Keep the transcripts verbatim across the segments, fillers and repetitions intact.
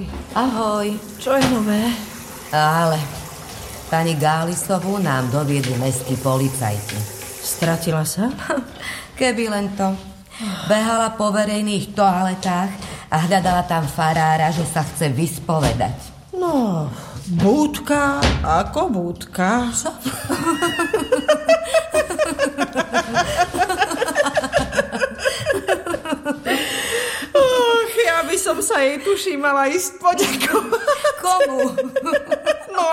Ahoj. Ahoj. Čo je nové? Ale pani Gálisovú nám doviedli mestskí policajti. Stratila sa? Keby len to. Behala po verejných toaletách a hľadala tam farára, že sa chce vyspovedať. No, búdka ako búdka. Čo? Och, ja by som sa jej tuší mala ísť poďakovať. Komu? No,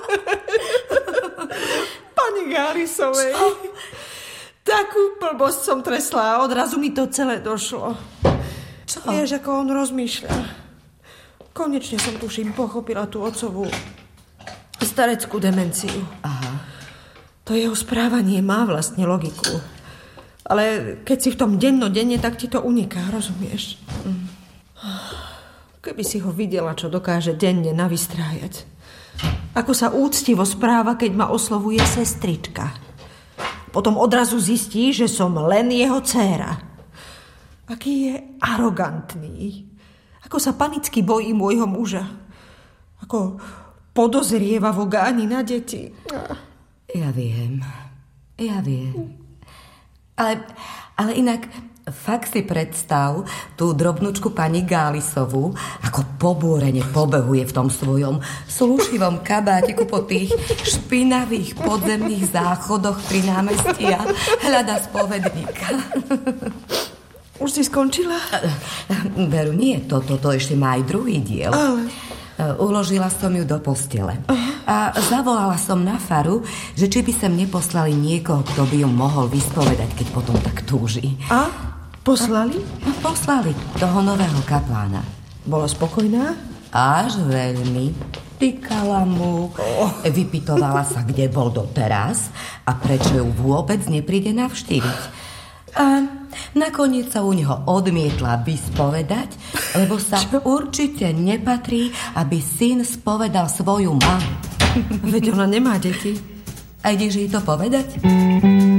pani Gálisovej. Čo? Takú blbosť som tresla a odrazu mi to celé došlo. Čo? Vieš, ako on rozmýšľa. Konečne som, tuším, pochopila tú otcovú stareckú demenciu. Aha. To jeho správanie má vlastne logiku. Ale keď si v tom dennodenne, tak ti to uniká, rozumieš? Mm. Keby si ho videla, čo dokáže denne navystrájať. Ako sa úctivo správa, keď ma oslovuje sestrička. Potom odrazu zistí, že som len jeho dcéra. Aký je arogantný. Ako sa panicky bojí môjho muža. Ako podozrieva v ogáni na deti. Ja viem. Ja viem. Ale, ale inak fakt si predstav tú drobnúčku pani Gálisovú, ako pobúrene pobehuje v tom svojom slušivom kabátiku po tých špinavých podzemných záchodoch pri námestí a hľada spovedníka. Už si skončila? Veru, nie. Toto to, to ešte má aj druhý diel. Ale... Uložila som ju do postele. A zavolala som na faru, že či by sem neposlali niekoho, kto by ju mohol vyspovedať, keď potom tak túži. A? Poslali? No, poslali toho nového kaplána. Bola spokojná? Až veľmi. Tykala mu, oh. Vypytovala sa, kde bol doteraz a prečo ju vôbec nepríde navštíviť. A nakoniec sa u neho odmietla vyspovedať, lebo sa Čo? určite nepatrí, aby syn spovedal svoju mamu. Veď ona nemá deti. A ideš jej to povedať?